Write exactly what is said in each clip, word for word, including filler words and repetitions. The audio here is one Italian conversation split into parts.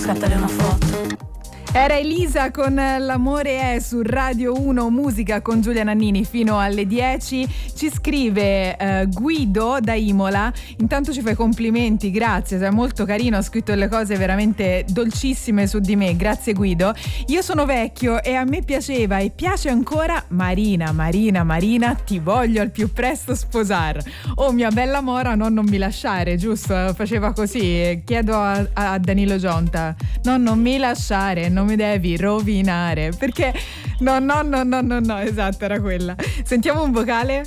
scattare una foto. Era Elisa con L'amore è su Radio uno Musica con Giulia Nannini fino alle dieci. Ci scrive eh, Guido da Imola. Intanto ci fai complimenti, grazie, sei molto carino, ha scritto delle cose veramente dolcissime su di me, grazie Guido. Io sono vecchio e a me piaceva e piace ancora Marina, Marina, Marina, ti voglio al più presto sposar. Oh mia bella mora, no, non mi lasciare, giusto? Faceva così. Chiedo a, a Danilo Gionta, no, non mi lasciare, non mi devi rovinare, perché no no no no no no esatto, era quella. Sentiamo un vocale.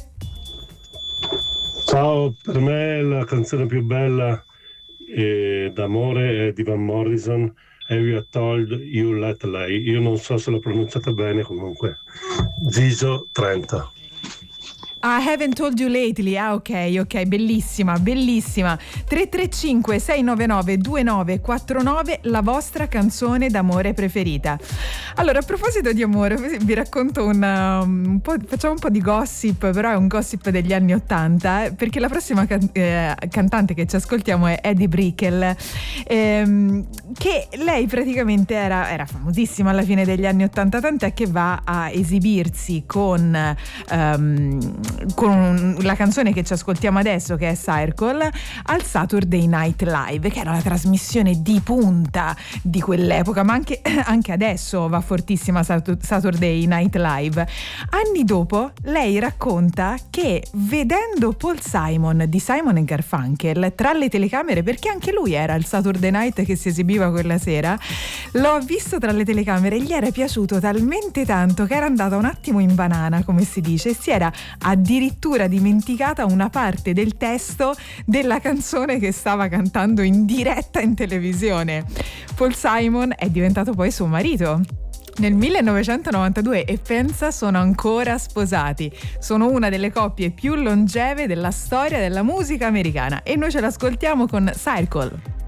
Ciao, per me la canzone più bella eh, d'amore è di Van Morrison, Have You Told You Let Lei. Io non so se l'ho pronunciata bene, comunque Ziso Trento. I haven't told you lately. Ah, ok, ok, bellissima, bellissima. tre tre cinque sei nove nove due nove quattro nove, la vostra canzone d'amore preferita. Allora, a proposito di amore, vi racconto una, un po', facciamo un po' di gossip, però è un gossip degli anni ottanta, perché la prossima can- eh, cantante che ci ascoltiamo è Eddie Brickell, ehm, che lei praticamente era, era famosissima alla fine degli anni ottanta, tant'è che va a esibirsi con... Um, con la canzone che ci ascoltiamo adesso, che è Circle, al Saturday Night Live, che era la trasmissione di punta di quell'epoca, ma anche, anche adesso va fortissima Saturday Night Live. Anni dopo lei racconta che vedendo Paul Simon di Simon and Garfunkel tra le telecamere, perché anche lui era il Saturday Night che si esibiva quella sera, l'ho visto tra le telecamere e gli era piaciuto talmente tanto che era andata un attimo in banana, come si dice, e si era addirittura dimenticata una parte del testo della canzone che stava cantando in diretta in televisione. Paul Simon è diventato poi suo marito nel millenovecentonovantadue e pensa, sono ancora sposati. Sono una delle coppie più longeve della storia della musica americana e noi ce l'ascoltiamo con Circle.